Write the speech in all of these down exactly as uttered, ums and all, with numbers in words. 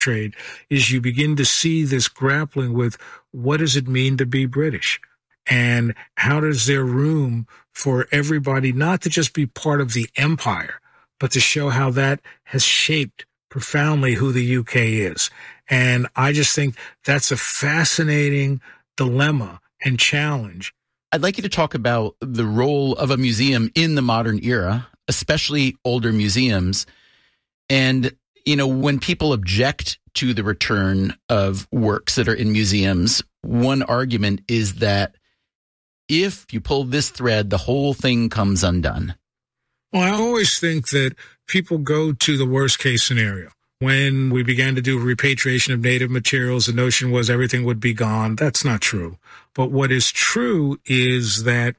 trade, is you begin to see this grappling with what does it mean to be British? And how does there room for everybody not to just be part of the empire, but to show how that has shaped profoundly who the U K is. And I just think that's a fascinating dilemma and challenge. I'd like you to talk about the role of a museum in the modern era, especially older museums. And, you know, when people object to the return of works that are in museums, one argument is that if you pull this thread, the whole thing comes undone. Well, I always think that people go to the worst case scenario. When we began to do repatriation of native materials, the notion was everything would be gone. That's not true. But what is true is that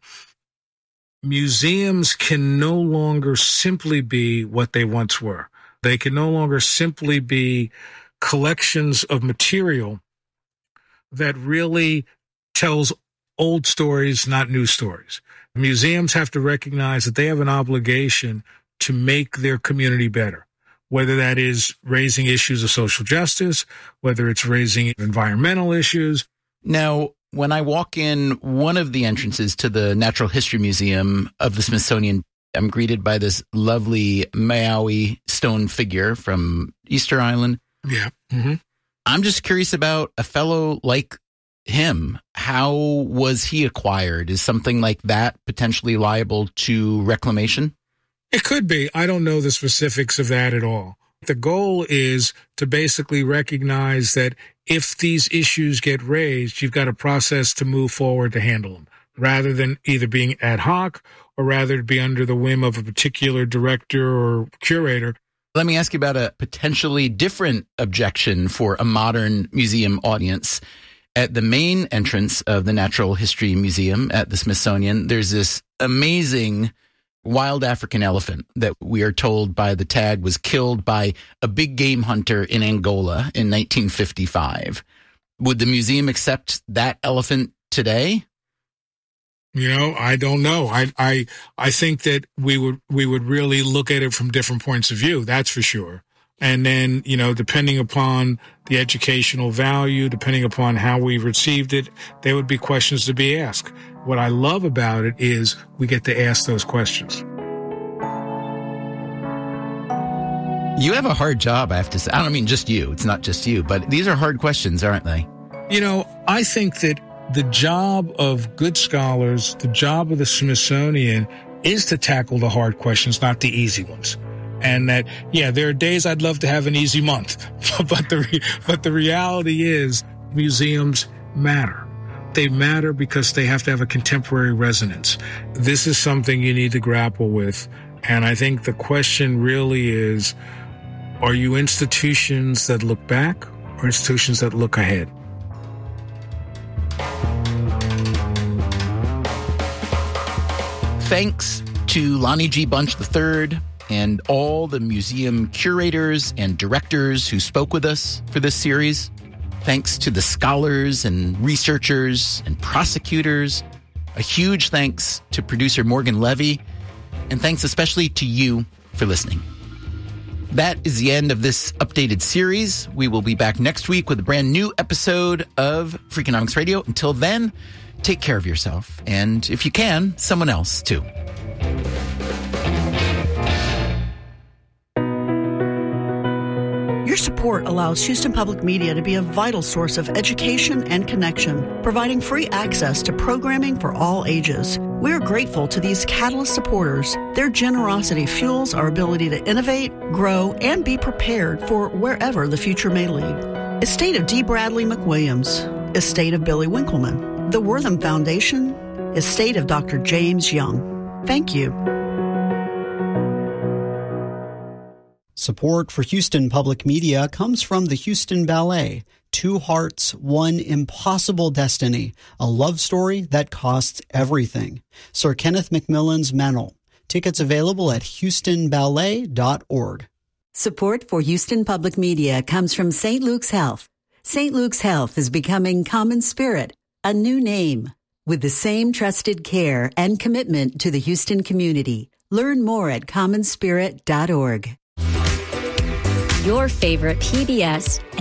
museums can no longer simply be what they once were. They can no longer simply be collections of material that really tells old stories, not new stories. Museums have to recognize that they have an obligation to make their community better, whether that is raising issues of social justice, whether it's raising environmental issues. Now, when I walk in one of the entrances to the Natural History Museum of the Smithsonian, I'm greeted by this lovely Maui stone figure from Easter Island. Yeah. Mm-hmm. I'm just curious about a fellow like him. How was he acquired? Is something like that potentially liable to reclamation? It could be. I don't know the specifics of that at all. The goal is to basically recognize that if these issues get raised, you've got a process to move forward to handle them, rather than either being ad hoc or rather to be under the whim of a particular director or curator. Let me ask you about a potentially different objection for a modern museum audience. At the main entrance of the Natural History Museum at the Smithsonian, there's this amazing wild African elephant that we are told by the tag was killed by a big game hunter in Angola in nineteen fifty-five. Would the museum accept that elephant today? You know, I don't know. I I I think that we would we would really look at it from different points of view. That's for sure. And then, you know, depending upon the educational value, depending upon how we received it, there would be questions to be asked. What I love about it is we get to ask those questions. You have a hard job, I have to say. I don't mean just you. It's not just you, but these are hard questions, aren't they? You know, I think that the job of good scholars, the job of the Smithsonian is to tackle the hard questions, not the easy ones. And that, yeah, there are days I'd love to have an easy month, but the but the reality is museums matter. They matter because they have to have a contemporary resonance. This is something you need to grapple with. And I think the question really is, are you institutions that look back or institutions that look ahead? Thanks to Lonnie G. Bunch the third and all the museum curators and directors who spoke with us for this series. Thanks to the scholars and researchers and prosecutors. A huge thanks to producer Morgan Levy. And thanks especially to you for listening. That is the end of this updated series. We will be back next week with a brand new episode of Freakonomics Radio. Until then, take care of yourself. And if you can, someone else too. Your support allows Houston Public Media to be a vital source of education and connection, providing free access to programming for all ages. We are grateful to these Catalyst supporters. Their generosity fuels our ability to innovate, grow, and be prepared for wherever the future may lead. Estate of D. Bradley McWilliams. Estate of Billy Winkleman. The Wortham Foundation. Estate of Doctor James Young. Thank you. Support for Houston Public Media comes from the Houston Ballet. Two Hearts, One Impossible Destiny, a love story that costs everything. Sir Kenneth McMillan's Meynell. Tickets available at houston ballet dot org. Support for Houston Public Media comes from Saint Luke's Health. Saint Luke's Health is becoming Common Spirit, a new name, with the same trusted care and commitment to the Houston community. Learn more at common spirit dot org. your favorite P B S